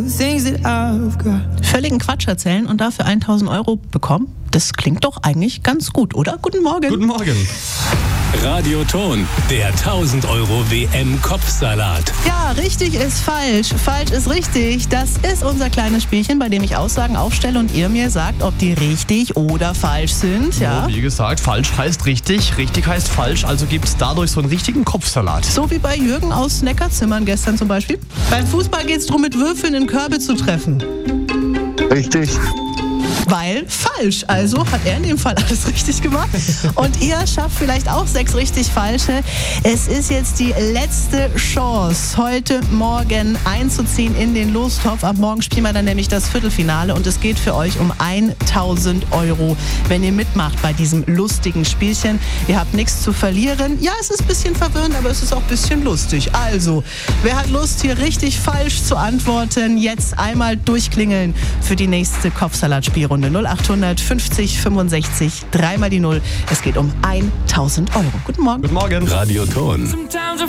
Völligen Quatsch erzählen und dafür 1.000 Euro bekommen? Das klingt doch eigentlich ganz gut, oder? Guten Morgen. Guten Morgen. Radioton, der 1000 Euro WM-Kopfsalat. Ja, richtig ist falsch, falsch ist richtig. Das ist unser kleines Spielchen, bei dem ich Aussagen aufstelle und ihr mir sagt, ob die richtig oder falsch sind. Ja? Wie gesagt, falsch heißt richtig, richtig heißt falsch, also gibt es dadurch so einen richtigen Kopfsalat. So wie bei Jürgen aus Neckarzimmern gestern zum Beispiel. Beim Fußball geht es darum, mit Würfeln in Körbe zu treffen. Richtig. Weil falsch. Also hat er in dem Fall alles richtig gemacht. Und ihr schafft vielleicht auch 6 richtig falsche. Es ist jetzt die letzte Chance, heute Morgen einzuziehen in den Lostopf. Ab morgen spielen wir dann nämlich das Viertelfinale und es geht für euch um 1.000 Euro, wenn ihr mitmacht bei diesem lustigen Spielchen. Ihr habt nichts zu verlieren. Ja, es ist ein bisschen verwirrend, aber es ist auch ein bisschen lustig. Also, wer hat Lust, hier richtig falsch zu antworten? Jetzt einmal durchklingeln für die nächste Kopfsalat-Spielrunde. 0800 50 65 3 mal die 0. Es geht um 1.000 Euro. Guten Morgen. Guten Morgen. Radioton.